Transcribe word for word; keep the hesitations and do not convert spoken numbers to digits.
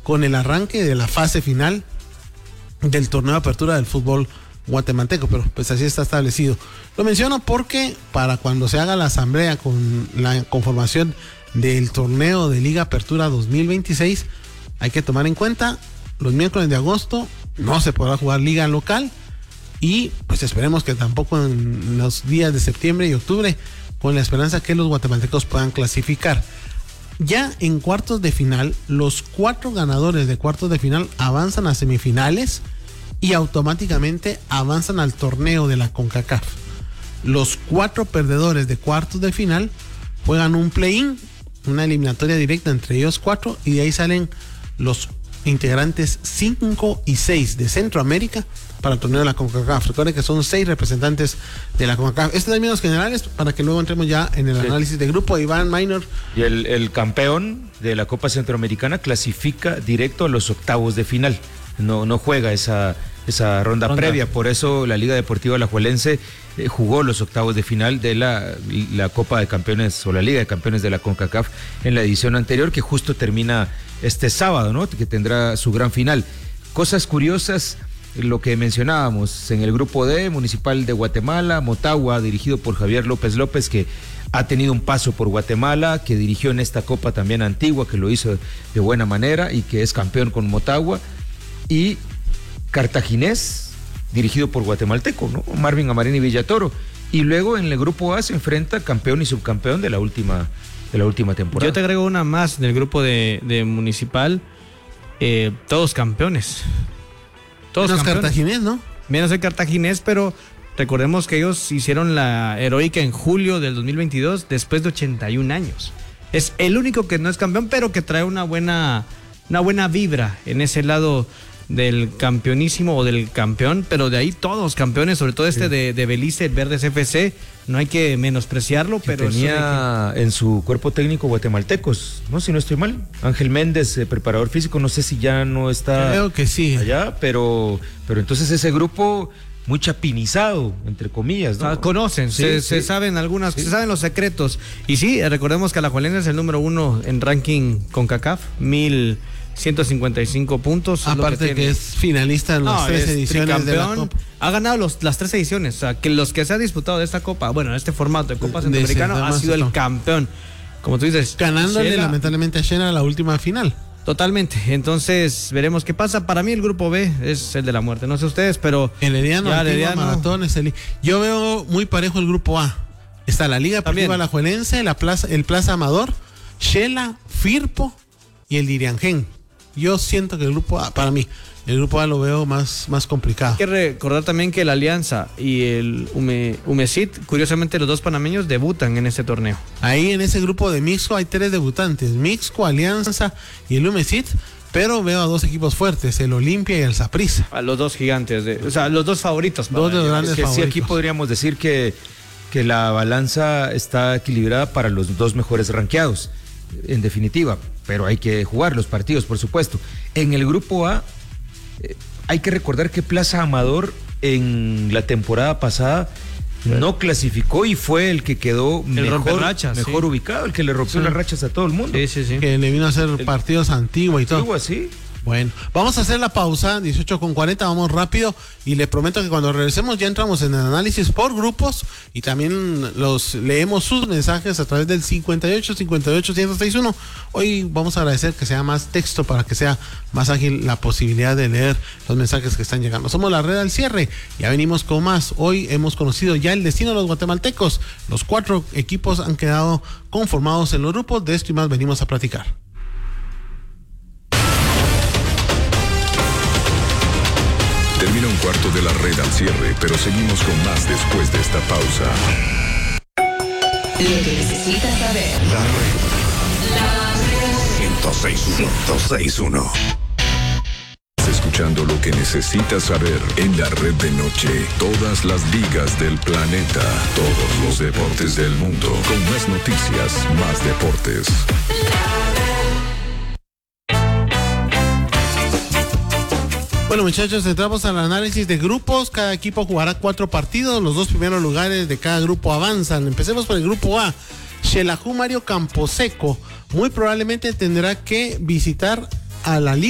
con el arranque de la fase final del torneo de apertura del fútbol guatemalteco, pero pues así está establecido. Lo menciono porque para cuando se haga la asamblea con la conformación del torneo de Liga Apertura dos mil veintiséis, hay que tomar en cuenta los miércoles de agosto no se podrá jugar liga local y pues esperemos que tampoco en los días de septiembre y octubre, con la esperanza que los guatemaltecos puedan clasificar. Ya en cuartos de final, los cuatro ganadores de cuartos de final avanzan a semifinales y automáticamente avanzan al torneo de la CONCACAF. Los cuatro perdedores de cuartos de final juegan un play-in, una eliminatoria directa entre ellos cuatro, y de ahí salen los integrantes cinco y seis de Centroamérica para el torneo de la CONCACAF. Recuerden que son seis representantes de la CONCACAF. Estos términos generales para que luego entremos ya en el análisis de grupo. Iván Minor. Y el, el campeón de la Copa Centroamericana clasifica directo a los octavos de final. No, no juega esa, esa ronda, ronda previa. Por eso la Liga Deportiva Alajuelense eh, jugó los octavos de final de la, la Copa de Campeones o la Liga de Campeones de la CONCACAF en la edición anterior, que justo termina este sábado, ¿no? Que tendrá su gran final. Cosas curiosas, lo que mencionábamos en el grupo D, Municipal de Guatemala, Motagua, dirigido por Javier López López, que ha tenido un paso por Guatemala, que dirigió en esta Copa también Antigua, que lo hizo de buena manera y que es campeón con Motagua, y Cartaginés, dirigido por guatemalteco, ¿no? Marvin Amarini Villatoro. Y luego en el grupo A se enfrenta campeón y subcampeón de la última, de la última temporada. Yo te agrego una más del grupo de, de Municipal, eh, todos campeones. Todos Menos campeones. Cartaginés, ¿no? Menos el Cartaginés, pero recordemos que ellos hicieron la heroica en julio del dos mil veintidós, después de ochenta y un años. Es el único que no es campeón, pero que trae una buena, una buena vibra en ese lado del campeonísimo o del campeón, pero de ahí todos campeones, sobre todo este sí. de, de Belice, el Verdes F C, no hay que menospreciarlo, que pero tenía que... en su cuerpo técnico guatemaltecos, no, si no estoy mal, Ángel Méndez, eh, preparador físico, no sé si ya no está creo que sí allá, pero, pero entonces ese grupo muy chapinizado, entre comillas, ¿no? Ah, conocen, sí, se, sí. se saben algunas, sí. se saben los secretos, y sí, recordemos que Alajuelense es el número uno en ranking CONCACAF, mil ciento cincuenta y cinco puntos. Aparte que, que es finalista en las no, tres ediciones de la Copa. Ha ganado los, las tres ediciones, o sea, que los que se ha disputado de esta Copa, bueno, este formato de Copa Centroamericana ha sido el campeón. Como tú dices, ganándole Shela, lamentablemente a Shela la última final. Totalmente, entonces veremos qué pasa. Para mí el grupo B es el de la muerte, no sé ustedes, pero el Herediano, el Herediano Maratón es el... Yo veo muy parejo el grupo A. Está la Liga Deportiva Alajuelense, la plaza, el Plaza Amador, Shela, Firpo y el Diriangén. Yo siento que el grupo A, para mí, el grupo A lo veo más, más complicado. Hay que recordar también que la Alianza y el Ume, Umecit, curiosamente los dos panameños debutan en este torneo. Ahí en ese grupo de Mixco hay tres debutantes, Mixco, Alianza y el Umecit, pero veo a dos equipos fuertes, el Olimpia y el Saprissa. A los dos gigantes, de, o sea, los dos favoritos. Dos de los grandes es que favoritos. Sí, aquí podríamos decir que, que la balanza está equilibrada para los dos mejores rankeados, en definitiva, pero hay que jugar los partidos, por supuesto. En el grupo A, eh, hay que recordar que Plaza Amador en la temporada pasada no clasificó y fue el que quedó el mejor, rachas, mejor sí. ubicado, el que le rompió sí. las rachas a todo el mundo. Sí, sí, sí. Que le vino a hacer el, partidos antiguos y todo. Antigua, sí. Bueno, vamos a hacer la pausa, dieciocho con cuarenta, vamos rápido y les prometo que cuando regresemos ya entramos en el análisis por grupos y también los leemos sus mensajes a través del cincuenta y ocho, cincuenta y ocho, ciento sesenta y uno. Hoy vamos a agradecer que sea más texto para que sea más ágil la posibilidad de leer los mensajes que están llegando. Somos la red al cierre, ya venimos con más. Hoy hemos conocido ya el destino de los guatemaltecos. Los cuatro equipos han quedado conformados en los grupos, de esto y más venimos a platicar. Termina un cuarto de la red al cierre, pero seguimos con más después de esta pausa. Lo que necesitas saber. La red. La red. ciento seis punto uno. Estás escuchando lo que necesitas saber en la red de noche. Todas las ligas del planeta. Todos los deportes del mundo. Con más noticias, más deportes. Bueno, muchachos, entramos al análisis de grupos. Cada equipo jugará cuatro partidos. Los dos primeros lugares de cada grupo avanzan. Empecemos por el grupo A. Xelajú Mario Camposeco muy probablemente tendrá que visitar a la Liga